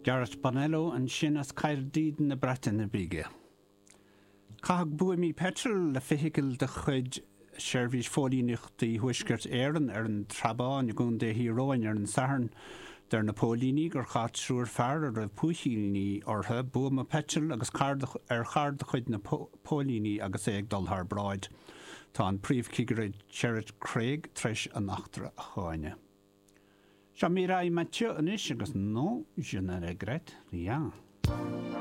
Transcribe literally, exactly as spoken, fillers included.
Gareth Bonello an sin as Caerdydd na Breton na Bige. Cahag buimi petrol le fihigil de chud Shervish fólínicht í huisgurt éireann ar an trabáin gon de híróin ar an saharn der Napolíní gur chat trúr fear ar a puchíní ortha buama petrol agus card ar chard chud na Pólíní agus éag dul haar braid. Tá an príomhcigre Sherrod Craig treis an achtra a cháine. Seo mí ra i Mathieu anis agus nó, je ne regrette rien.